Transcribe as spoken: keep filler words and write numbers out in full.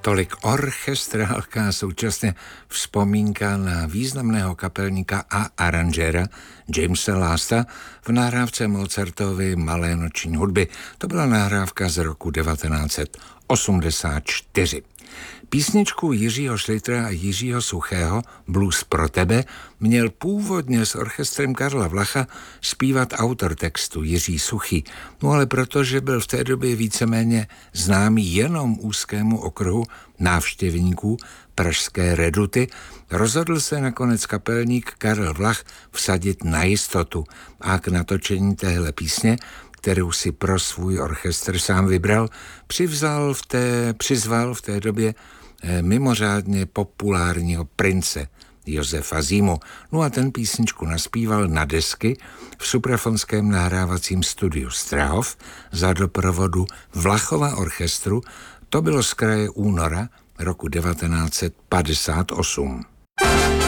Tolik orchestrálka, současně vzpomínka na významného kapelníka a aranžéra Jamesa Lasta v nahrávce Mozartovy Malé noční hudby. To byla nahrávka z roku devatenáct set osmdesát čtyři. Písničku Jiřího Šlitera a Jiřího Suchého Blues pro tebe měl původně s orchestrem Karla Vlacha zpívat autor textu Jiří Suchý, no ale protože byl v té době víceméně známý jenom úzkému okruhu návštěvníků pražské Reduty, rozhodl se nakonec kapelník Karel Vlach vsadit na jistotu a k natočení téhle písně, kterou si pro svůj orchestr sám vybral, přivzal v té, přizval v té době eh, mimořádně populárního prince Josefa Zimu. No a ten písničku naspíval na desky v suprafonském nahrávacím studiu Strahov za doprovodu Vlachova orchestru. To bylo z kraje února roku devatenáct set padesát osm.